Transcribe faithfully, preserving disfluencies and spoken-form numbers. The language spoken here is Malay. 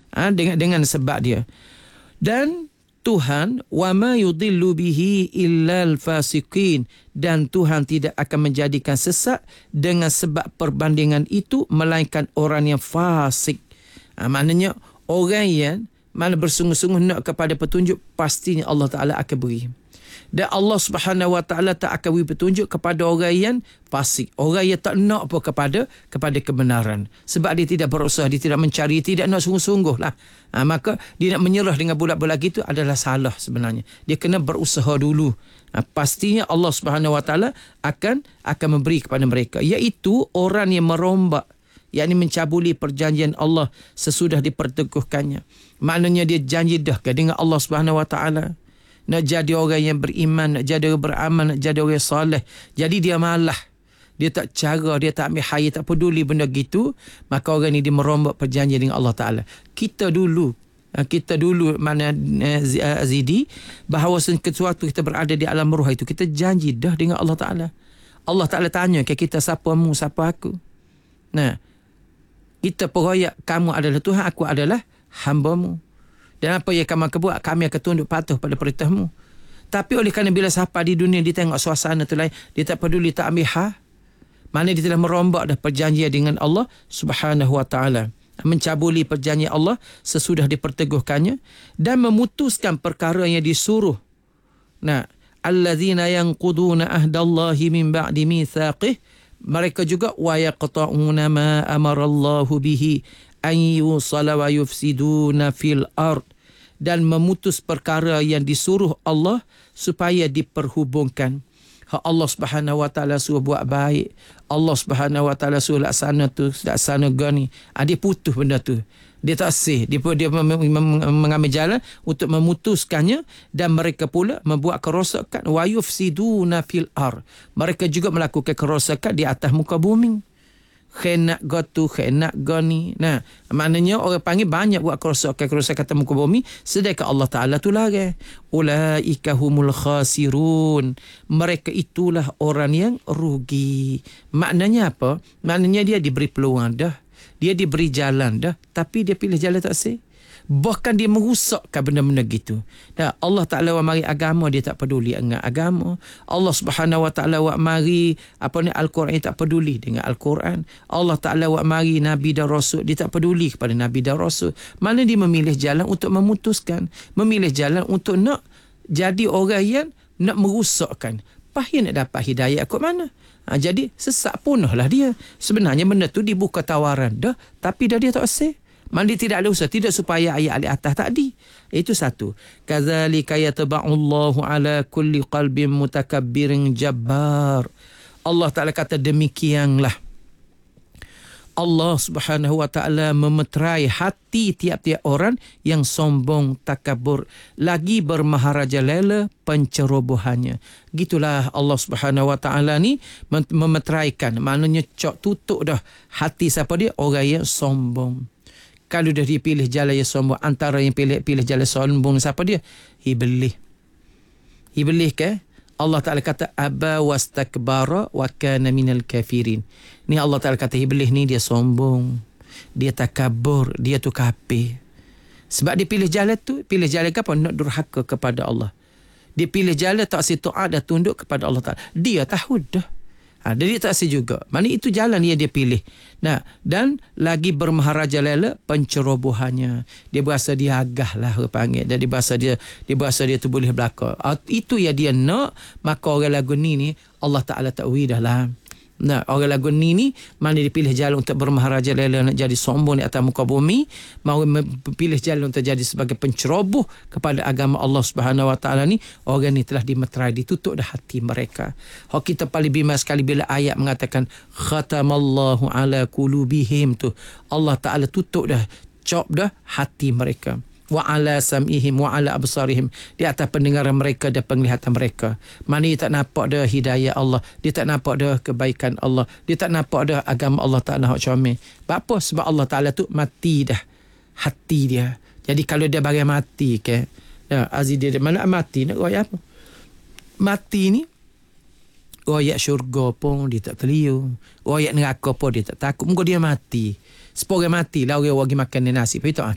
Ha, dengan dengan sebab dia. Dan Tuhan, wa ma yudillu bihi illal fasiqin, dan Tuhan tidak akan menjadikan sesat dengan sebab perbandingan itu melainkan orang yang fasik. Ha, maknanya orang yang mana bersungguh-sungguh nak kepada petunjuk, pastinya Allah Ta'ala akan beri. Dan Allah Subhanahu Wa Ta'ala tak akan beri petunjuk kepada orang yang fasik, orang yang tak nak apa kepada kepada kebenaran, sebab dia tidak berusaha, dia tidak mencari, tidak nak sungguh-sungguh lah. Ha, maka dia nak menyerah dengan bulat-bulat itu adalah salah sebenarnya. Dia kena berusaha dulu. Ha, pastinya Allah Subhanahu Wa Ta'ala akan akan memberi kepada mereka, iaitu orang yang merombak, yakni mencabuli perjanjian Allah sesudah diperteguhkannya. Maknanya dia janji dah dengan Allah Subhanahu Wa Ta'ala nak jadi orang yang beriman, nak jadi orang beramal, nak jadi orang soleh. Jadi dia malah, dia tak cara, dia tak ambil hayat, tak peduli benda gitu. Maka orang ni dia merombak perjanjian dengan Allah Ta'ala. Kita dulu, kita dulu mana Azidi, bahawa sesuatu kita berada di alam ruh itu, kita janji dah dengan Allah Ta'ala. Allah Ta'ala tanya ke kita, siapa mu, siapa aku. Nah, kita peroyak, kamu adalah Tuhan, aku adalah hamba-Mu. Dan apa yang kamu akan buat, kami akan tunduk patuh pada perintah-Mu. Tapi oleh kerana bila siapa di dunia dia tengok suasana tu lain, dia tak peduli, tak ambil hal, mana dia telah merombak dah perjanjian dengan Allah Subhanahu Wa Ta'ala, mencabuli perjanjian Allah sesudah diperteguhkannya, dan memutuskan perkara yang disuruh. Nah, allazina yanquduna ahdallahi min ba'di mitsaqih, mereka juga wa yaqta'una ma amarallahu bihi an yusala wa yufsiduna fil ard, dan memutus perkara yang disuruh Allah supaya diperhubungkan. Hak Allah Subhanahu Wa Ta'ala suruh buat baik, Allah Subhanahu Wa Ta'ala suruh laksana tu, laksana gani, ha, dia putus benda tu. Dia tak sih, dia, dia mengambil jalan untuk memutuskannya, dan mereka pula membuat kerosakan, wa yufsiduna fil ard, mereka juga melakukan kerosakan di atas muka bumi. Khenak gotu, khenak goni. Nah, maknanya orang panggil banyak buat kerosakan-kerosakan kata muka bumi, sedangkan Allah Ta'ala tu larang. Ulaika humul khasirun, mereka itulah orang yang rugi. Maknanya apa? Maknanya dia diberi peluang dah, dia diberi jalan dah, tapi dia pilih jalan tak sih. Bahkan dia merusakkan benda-benda gitu. Dan Allah Ta'ala wa mari agama, dia tak peduli dengan agama. Allah Subhanahu Wa Ta'ala wa mari apa ni Al-Quran, dia tak peduli dengan Al-Quran. Allah Ta'ala wa mari Nabi dan Rasul, dia tak peduli kepada Nabi dan Rasul. Mana dia memilih jalan untuk memutuskan, memilih jalan untuk nak jadi orang yang nak merusakkan. Pahit nak dapat hidayah kot mana? Ha, jadi sesak punahlah dia. Sebenarnya benda tu dibuka tawaran dah, tapi dah dia tak asal. Mandi tidak ada usaha, tidak supaya ayat-ayat atas tadi. Itu satu. Kadzalika yatba'ullahu ala kulli qalbin mutakabbirin jabbar. Allah Ta'ala kata demikianlah Allah Subhanahu Wa Ta'ala memeterai hati tiap-tiap orang yang sombong, takabur, lagi bermaharaja lela pencerobohannya. Gitulah Allah Subhanahu Wa Ta'ala ni memeteraikan. Maknanya cok tutup dah hati siapa dia? Orang yang sombong. Kalau dah dia pilih jalan yang sombong, antara yang pilih pilih jalan sombong siapa dia? Iblis. Iblis ke? Allah Ta'ala kata aba wastakbara wa kana minal kafirin. Ni Allah Ta'ala kata Iblis ni dia sombong, dia takabur, dia tu kafir. Sebab dia pilih jalan tu, pilih jalan apa? Nak durhaka kepada Allah. Dia pilih jalan tak si taat dan tunduk kepada Allah Ta'ala. Dia tahu dah. Ha, dia tak sih juga. Mana itu jalan yang dia pilih. Nah, dan lagi bermaharaja lela pencerobohannya. Dia berasa dia agah lah orang panggil. Dan dia berasa dia dia berasa dia tu boleh belaka. Ha, itu yang dia nak. Maka orang lagu ni ni Allah Ta'ala takwid dah lah. Nah, orang lagu ni ni mana dia pilih jalan untuk bermaharaja lela, nak jadi sombong di atas muka bumi, mau pilih jalan untuk jadi sebagai penceroboh kepada agama Allah Subhanahu Wa Ta'ala ni, orang ni telah dimeterai, ditutup dah hati mereka. Hak kita paling bimbang sekali bila ayat mengatakan khatamallahu ala qulubihim tu. Allah Ta'ala tutup dah, cop dah hati mereka. Wa ala sam'ihim wa ala absarihim, di atas pendengaran mereka dan penglihatan mereka. Mana dia tak nampak dah hidayah Allah, dia tak nampak dah kebaikan Allah, dia tak nampak dah agama Allah Ta'ala hak comel. Apa? Sebab Allah Ta'ala tu mati dah hati dia. Jadi kalau dia bagi mati ke, ya, aziz dia mana mati nak royak apa? Mati ni royak syurga pun dia tak terliur, royak neraka pun dia tak takut. Muka dia mati. Seporang mati lah orang bagi makan nasi. Begitu ah.